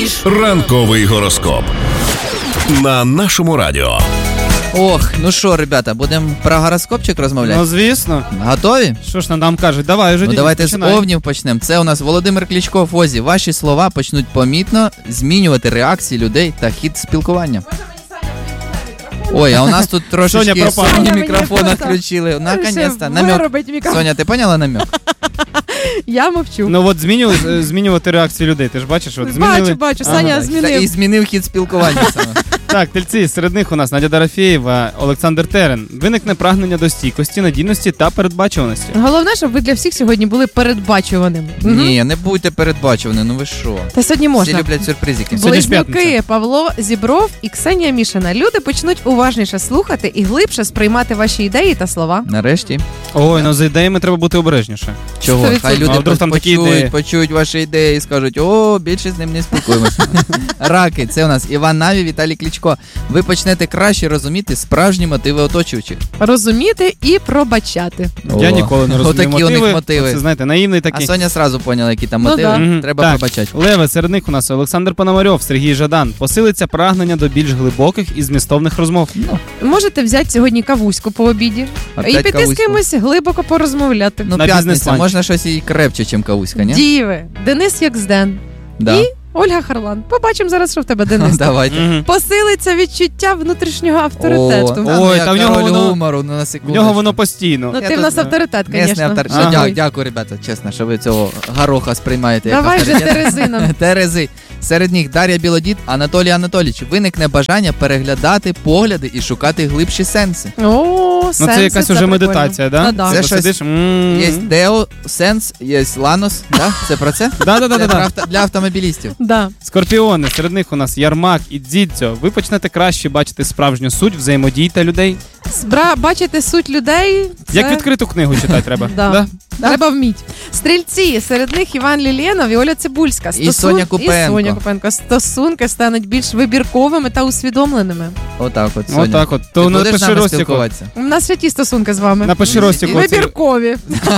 Ранковий гороскоп на нашому радіо. Ох, ну що, ребята, будемо про гороскопчик розмовляти? Ну, звісно. Готові? Що ж нам кажуть? Давай вже. Ну, давайте починай. з овнів почнемо. Це у нас Володимир Кличко в Озі. Ваші слова почнуть помітно змінювати реакції людей та хід спілкування. Ой, а у нас тут трошечки Соня мікрофон відключили. Наконець-то. Намек. Соня, ти поняла намек? Я мовчу. Ну от змінювати реакцію людей. Ти ж бачиш, от змінили. Бачу, Саня змінив. І змінив хід спілкування саме. Так, тельці, серед них у нас Надя Дорофєєва, Олександр Терен. Виникне прагнення до стійкості, надійності та передбачуваності. Головне, щоб ви для всіх сьогодні були передбачуваними. Ні, не будьте передбачувані, ну ви що? Та сьогодні можна. Всі люблять сюрпризики. Близнюки Павло Зібров і Ксенія Мішина. Люди почнуть уважніше слухати і глибше сприймати ваші ідеї та слова. Нарешті. Ой, ну за ідеями треба бути обережніше. Чого? 100%. Хай люди почують ваші ідеї і скажуть, о, більше з ним не спілкуємося. Раки, це у нас Іван Наві, Віталій Кличко. Ви почнете краще розуміти справжні мотиви оточуючих. Розуміти і пробачати. Я ніколи не розумію Отакі у них мотиви. Це, знаєте, наївний такий. А Соня сразу поняла, які там мотиви. Треба пробачати. Леви, серед них у нас Олександр Пономарьов, Сергій Жадан. Посилиться прагнення до більш глибоких і змістовних розмов. Можете взяти сьогодні кавуську по обіді і піти з кимось глибоко порозмовляти. Ну, п'ятниця, можна щось і крепче, чим кавуська, ні? Діви, Денис Якзден і Ольга Харлан. Побачимо зараз, що в тебе, Денис. Давайте. Посилиться відчуття внутрішнього авторитету. Ой, та в нього гумору, на секунду. В нього воно постійно. Ну, ти в нас авторитет, звісно. Дякую, ребята, чесно, що ви цього гороха сприймаєте. Давай вже Терези нам. Терези. Серед них Дар'я Білодід, Анатолій Анатолійович. Виникне бажання переглядати погляди і шукати глибші сенси. О, сенси. Ну, це якась уже медитація, да? Це щось. Є Део, Сенс, є Ланос, да? Це про це? Да. Для автомобілістів. Да. Скорпіони, серед них у нас Ярмак і Дзідзьо. Ви почнете краще бачити справжню суть взаємодій та людей. Бачити суть людей. Це... Як відкриту книгу читати треба. Да. Треба вміти. Стрільці, серед них Іван Лілєнов і Оля Цибульська. І Соня Купенко. Стосунки стануть більш вибірковими та усвідомленими. Отак от, Соня. Отак от. То напиши розтіку. У нас святі стосунки з вами. Напиши розтіку. Вибіркові.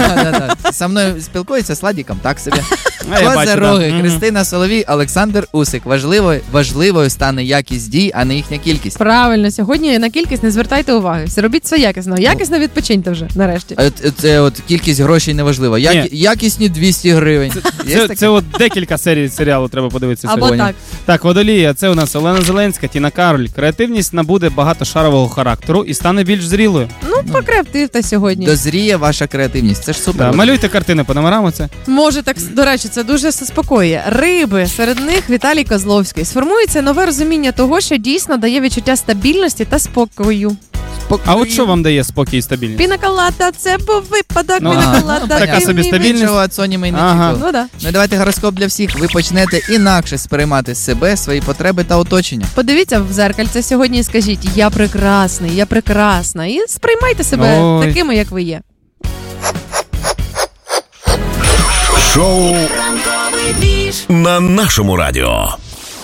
Со мною спілкується з Ладіком, так собі. Козироги, Христина Соловій, Олександр Усик. Важливою стане якість дій, а не їхня кількість. Правильно, сьогодні на кількість не звертайте уваги. Робіть все якісно. Якісно відпочиньте вже, нарешті. Це от кількість грошей не важлива. Якісні 200 гривень. Це от декілька серій серіалу треба подивитися або сьогодні. Так. Так, Водолія, це у нас Олена Зеленська, Тіна Кароль. Креативність набуде багатошарового характеру і стане більш зрілою. Ну, покреативте сьогодні. Дозріє ваша креативність, це ж супер. Да, малюйте картини по номерам оце. Може так, до речі, це дуже заспокоює. Риби, серед них Віталій Козловський. Сформується нове розуміння того, що дійсно дає відчуття стабільності та спокою. А от що вам дає спокій і стабільність? Пінаколада, це був випадок, пінаколада. Така собі стабільність. Нічого від Соні ми й не чекали. Ну, да. Ну, давайте гороскоп для всіх. Ви почнете інакше сприймати себе, свої потреби та оточення. Подивіться в дзеркальце сьогодні і скажіть: я прекрасний, я прекрасна. І сприймайте себе такими, як ви є. Шоу на нашому радіо.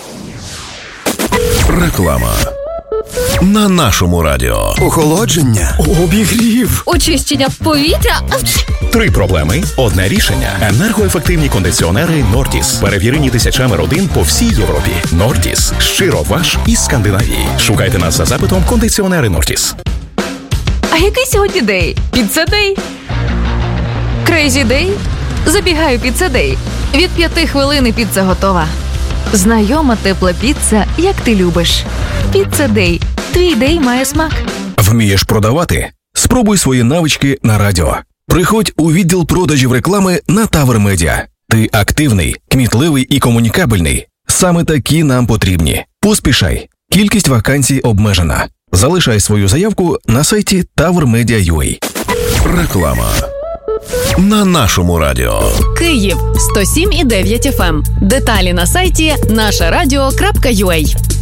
Реклама. На нашому радіо. Охолодження, обігрів, очищення повітря. 3 проблеми, одне рішення. Енергоефективні кондиціонери Нортіс. Перевірені тисячами родин по всій Європі. Нортіс. Щиро ваш із Скандинавії. Шукайте нас за запитом кондиціонери Нортіс. А який сьогодні день? Піцца-дей? Крейзі дей? Забігаю піцца-дей. Від 5 хвилин і піца готова. Знайома тепла піца, як ти любиш. Піцца-дей. Твій дей має смак. Вмієш продавати? Спробуй свої навички на радіо. Приходь у відділ продажів реклами на Тавр Медіа. Ти активний, кмітливий і комунікабельний. Саме такі нам потрібні. Поспішай. Кількість вакансій обмежена. Залишай свою заявку на сайті tavrmedia.ua. Реклама. На нашому радіо. Київ 107,9 FM. Деталі на сайті нашарадіо.ua.